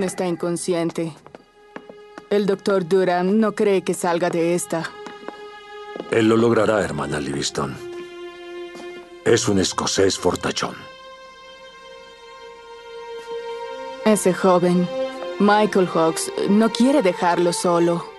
Aún está inconsciente. El doctor Durham no cree que salga de esta. Él lo logrará, hermana Livingston. Es un escocés fortachón. Ese joven, Michael Hawkes, no quiere dejarlo solo.